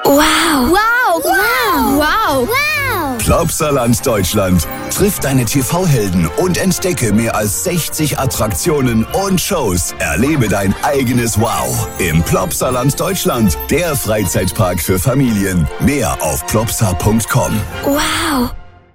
Wow. Wow. Wow. Wow. Wow. Plopsaland Deutschland. Triff deine TV-Helden und entdecke mehr als 60 Attraktionen und Shows. Erlebe dein eigenes Wow im Plopsaland Deutschland, der Freizeitpark für Familien. Mehr auf plopsa.com. Wow.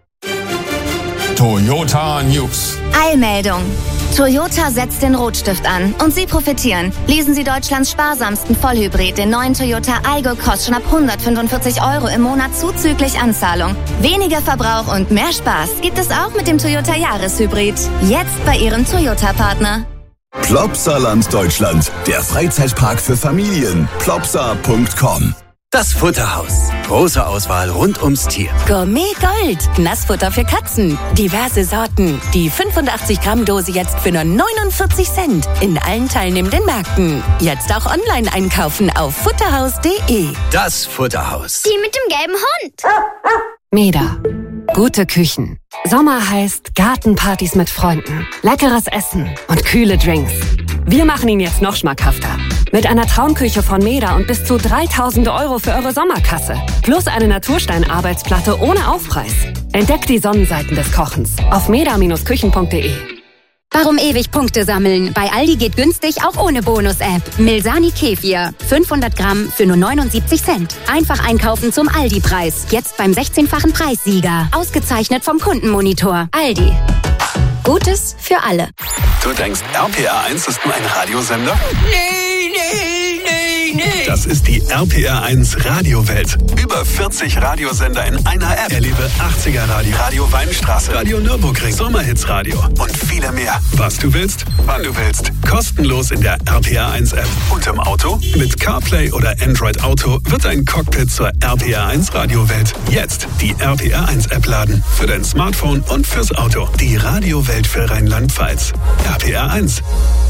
Toyota News. Eilmeldung. Toyota setzt den Rotstift an und Sie profitieren. Lesen Sie Deutschlands sparsamsten Vollhybrid, den neuen Toyota Aygo, kostet schon ab 145 € im Monat zuzüglich Anzahlung. Weniger Verbrauch und mehr Spaß gibt es auch mit dem Toyota Jahreshybrid. Jetzt bei Ihrem Toyota-Partner. Plopsaland Deutschland, der Freizeitpark für Familien. Plopsa.com. Das Futterhaus. Große Auswahl rund ums Tier. Gourmet Gold. Nassfutter für Katzen. Diverse Sorten. Die 85-Gramm-Dose jetzt für nur 49 Cent. In allen teilnehmenden Märkten. Jetzt auch online einkaufen auf futterhaus.de. Das Futterhaus. Die mit dem gelben Hund. Meda. Gute Küchen. Sommer heißt Gartenpartys mit Freunden, leckeres Essen und kühle Drinks. Wir machen ihn jetzt noch schmackhafter. Mit einer Traumküche von Meda und bis zu 3.000 € für eure Sommerkasse. Plus eine Naturstein-Arbeitsplatte ohne Aufpreis. Entdeckt die Sonnenseiten des Kochens auf meda-küchen.de. Warum ewig Punkte sammeln? Bei Aldi geht günstig auch ohne Bonus-App. Milsani Kefir. 500 Gramm für nur 79 Cent. Einfach einkaufen zum Aldi-Preis. Jetzt beim 16-fachen Preissieger. Ausgezeichnet vom Kundenmonitor. Aldi. Gutes für alle. Du denkst, RPR1 ist nur ein Radiosender? Nee. Das ist die RPR1 Radiowelt. Über 40 Radiosender in einer App. Erlebe 80er Radio, Radio Weinstraße, Radio Nürburgring, Sommerhits Radio und viele mehr. Was du willst, wann du willst. Kostenlos in der RPR1 App. Und im Auto? Mit CarPlay oder Android Auto wird dein Cockpit zur RPR1 Radiowelt. Jetzt die RPR1 App laden. Für dein Smartphone und fürs Auto. Die Radiowelt für Rheinland-Pfalz. RPR1.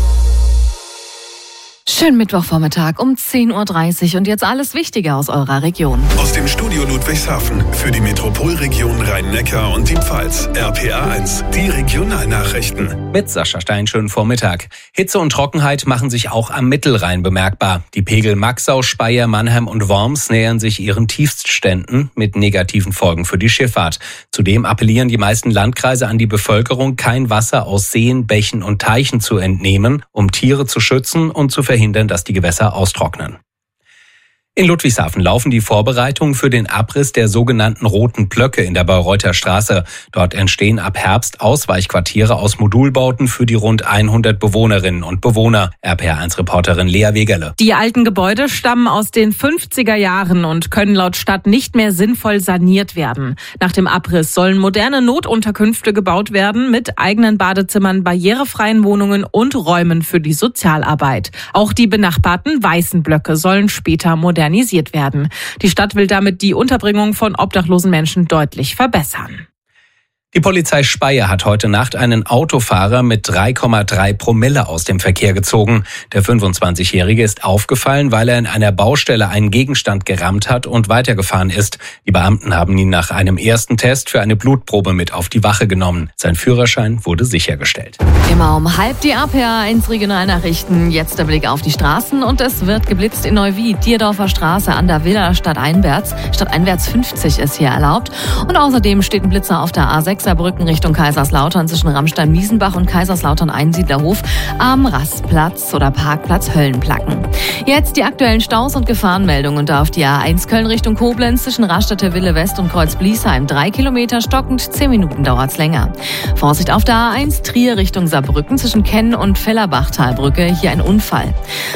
Schönen Mittwochvormittag um 10.30 Uhr und jetzt alles Wichtige aus eurer Region. Aus dem Studio Ludwigshafen für die Metropolregion Rhein-Neckar und die Pfalz. RPR1, die Regionalnachrichten. Mit Sascha Stein, schönen Vormittag. Hitze und Trockenheit machen sich auch am Mittelrhein bemerkbar. Die Pegel Maxau, Speyer, Mannheim und Worms nähern sich ihren Tiefstständen mit negativen Folgen für die Schifffahrt. Zudem appellieren die meisten Landkreise an die Bevölkerung, kein Wasser aus Seen, Bächen und Teichen zu entnehmen, um Tiere zu schützen und zu verhindern, dass die Gewässer austrocknen. In Ludwigshafen laufen die Vorbereitungen für den Abriss der sogenannten Roten Blöcke in der Bayreuther Straße. Dort entstehen ab Herbst Ausweichquartiere aus Modulbauten für die rund 100 Bewohnerinnen und Bewohner. RPR1-Reporterin Lea Wegerle. Die alten Gebäude stammen aus den 50er Jahren und können laut Stadt nicht mehr sinnvoll saniert werden. Nach dem Abriss sollen moderne Notunterkünfte gebaut werden mit eigenen Badezimmern, barrierefreien Wohnungen und Räumen für die Sozialarbeit. Auch die benachbarten weißen Blöcke sollen später modernisiert werden. Die Stadt will damit die Unterbringung von obdachlosen Menschen deutlich verbessern. Die Polizei Speyer hat heute Nacht einen Autofahrer mit 3,3 Promille aus dem Verkehr gezogen. Der 25-Jährige ist aufgefallen, weil er in einer Baustelle einen Gegenstand gerammt hat und weitergefahren ist. Die Beamten haben ihn nach einem ersten Test für eine Blutprobe mit auf die Wache genommen. Sein Führerschein wurde sichergestellt. Immer um 12:30 die RPR1 Regionalnachrichten. Jetzt der Blick auf die Straßen und es wird geblitzt in Neuwied, Dierdorfer Straße an der Villa stadteinwärts. Stadteinwärts 50 ist hier erlaubt. Und außerdem steht ein Blitzer auf der A6 Brücken Richtung Kaiserslautern zwischen Ramstein-Miesenbach und Kaiserslautern-Einsiedlerhof am Rastplatz oder Parkplatz Höllenplacken. Jetzt die aktuellen Staus und Gefahrenmeldungen und auf die A1 Köln Richtung Koblenz zwischen Raststätte Wille West und Kreuz-Bliesheim 3 Kilometer stockend, 10 Minuten dauert's länger. Vorsicht auf der A1 Trier Richtung Saarbrücken zwischen Kenn und Fellerbachtalbrücke, hier ein Unfall.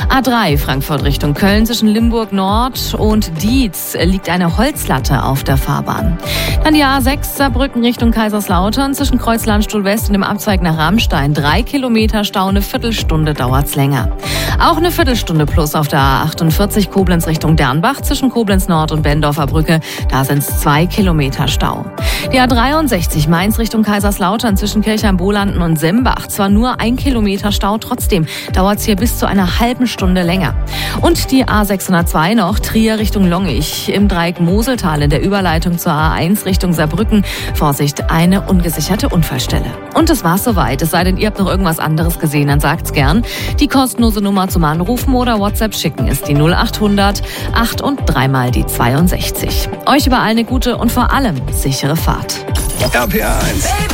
A3 Frankfurt Richtung Köln zwischen Limburg Nord und Dietz liegt eine Holzlatte auf der Fahrbahn. Dann die A6 Saarbrücken Richtung Kaiserslautern zwischen Kreuz-Landstuhl West und dem Abzweig nach Ramstein. 3 Kilometer Stau, eine Viertelstunde dauert's länger. Auch eine Viertelstunde plus auf der A48 Koblenz Richtung Dernbach zwischen Koblenz Nord und Bendorfer Brücke. Da sind's 2 Kilometer Stau. Die A63 Mainz Richtung Kaiserslautern zwischen Kirchheim-Bolanden und Sembach. Zwar nur 1 Kilometer Stau, trotzdem dauert's hier bis zu einer halben Stunde länger. Und die A602 noch Trier Richtung Longich im Dreieck Moseltal in der Überleitung zur A1 Richtung Saarbrücken. Vorsicht, eine ungesicherte Unfallstelle. Und das war's soweit. Es sei denn, ihr habt noch irgendwas anderes gesehen, dann sagt's gern. Die kostenlose Nummer zum Anrufen oder WhatsApp schicken ist die 0800 8 und 3 mal die 62. Euch überall eine gute und vor allem sichere Fahrt. RPA 1.